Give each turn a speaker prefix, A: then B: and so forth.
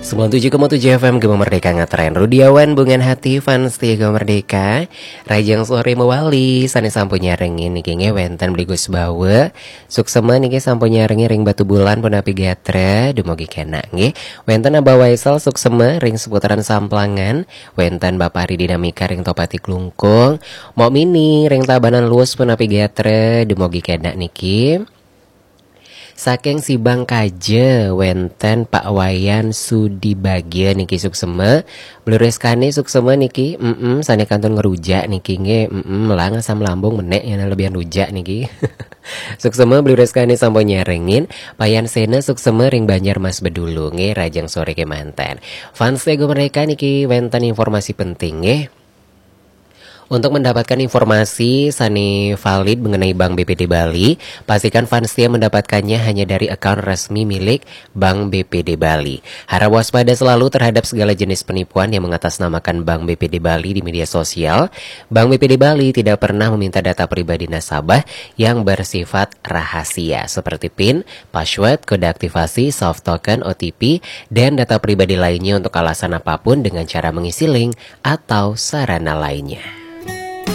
A: 97,7 FM Gema Merdeka ngetren Rudiawan bungan hati fans Gema Merdeka Rajang sore mewali Sani sampunya rengin niki ngewenten beli gus bawa Suksema niki sampunya rengin ring batu bulan penapi gatra Dumogi kena nge Wenten Abah Waisal suksema ring seputaran samplangan Wenten Bapak Hari Dinamika ring topati klungkung Mok mini ring tabanan luas penapi gatra Dumogi kena niki Saking Sibang Kaje wenten Pak Wayan Sudibagya niki suksema blureskane suksema niki sane kantun ngerujak niki nge lah ngasam lambung menek yang lebihan rujak niki suksema blureskane sampo nyarengin Payan Sena suksema ring Banjar Mas Bedulu nge rajang sore ke mantan fans Tego mereka niki wenten informasi penting nge untuk mendapatkan informasi Sani valid mengenai Bank BPD Bali, pastikan fans setia mendapatkannya hanya dari akun resmi milik Bank BPD Bali. Harap waspada selalu terhadap segala jenis penipuan yang mengatasnamakan Bank BPD Bali di media sosial. Bank BPD Bali tidak pernah meminta data pribadi nasabah yang bersifat rahasia seperti PIN, password, kode aktivasi, soft token, OTP, dan data pribadi lainnya untuk alasan apapun dengan cara mengisi link atau sarana lainnya.